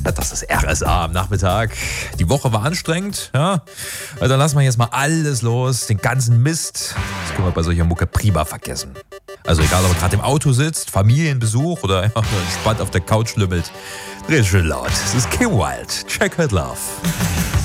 Das ist RSA am Nachmittag. Die Woche war anstrengend, ja. Dann lassen wir jetzt mal alles los, den ganzen Mist. Das können wir bei solcher Mucke prima vergessen. Also egal, ob ihr gerade im Auto sitzt, Familienbesuch oder einfach nur entspannt auf der Couch lümmelt. Dreht schön laut. Es ist Kim Wilde. Check It Love.